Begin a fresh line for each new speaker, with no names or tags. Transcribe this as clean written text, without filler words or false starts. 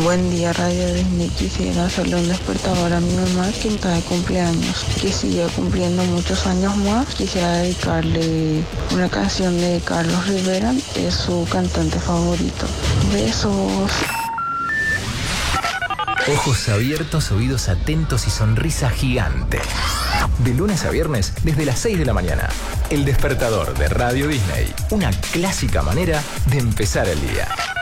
Buen día, Radio Disney. Quisiera hacerle un despertador a mi mamá, que está de cumpleaños, que siga cumpliendo muchos años más. Quisiera dedicarle una canción de Carlos Rivera, es su cantante favorito. Besos.
Ojos abiertos, oídos atentos y sonrisa gigante. De lunes a viernes, desde las 6 de la mañana. El despertador de Radio Disney. Una clásica manera de empezar el día.